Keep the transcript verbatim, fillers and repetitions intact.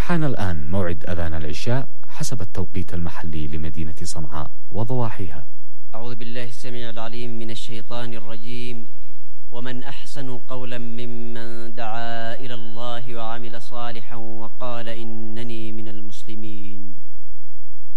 حان الآن موعد أذان العشاء حسب التوقيت المحلي لمدينة صنعاء وضواحيها. أعوذ بالله السميع العليم من الشيطان الرجيم. ومن أحسن قولا ممن دعا إلى الله